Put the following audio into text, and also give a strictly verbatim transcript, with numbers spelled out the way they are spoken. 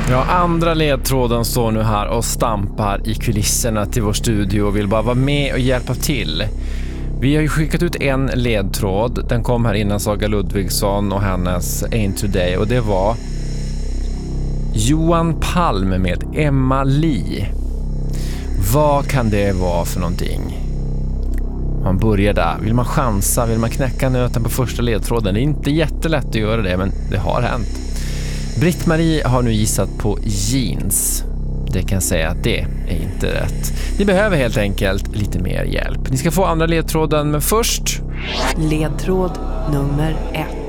Ja, andra ledtråden står nu här och stampar i kulisserna till vår studio och vill bara vara med och hjälpa till. Vi har ju skickat ut en ledtråd. Den kom här innan Saga Ludvigsson och hennes Ain't Today, och det var Johan Palm med Emma Lee. Vad kan det vara för någonting? Man börjar där. Vill man chansa? Vill man knäcka nöten på första ledtråden? Det är inte jättelätt att göra det, men det har hänt. Britt-Marie har nu gissat på jeans. Det kan säga att det är inte rätt. Ni behöver helt enkelt lite mer hjälp. Ni ska få andra ledtråden, men först... Ledtråd nummer ett.